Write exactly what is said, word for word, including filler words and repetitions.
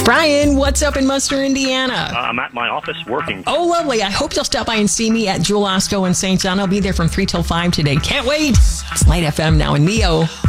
Brian, what's up in Munster, Indiana? Uh, I'm at my office working. Oh, lovely. I hope you'll stop by and see me at Jewel Osco in Saint John. I'll be there from three till five today. Can't wait. It's Light F M now in Neo.